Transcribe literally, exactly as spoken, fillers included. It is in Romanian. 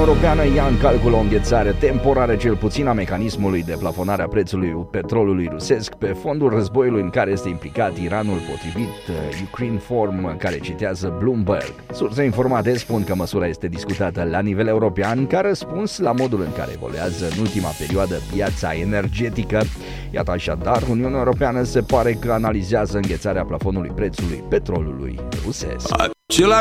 Europeană ia în calcul o înghețare temporară cel puțin a mecanismului de plafonare a prețului petrolului rusesc pe fondul războiului în care este implicat Iranul, potrivit Ukrinform, care citează Bloomberg. Surse informate spun că măsura este discutată la nivel european ca răspuns la modul în care evoluează în ultima perioadă piața energetică. Iată așadar, Uniunea Europeană se pare că analizează înghețarea plafonului prețului petrolului rusesc.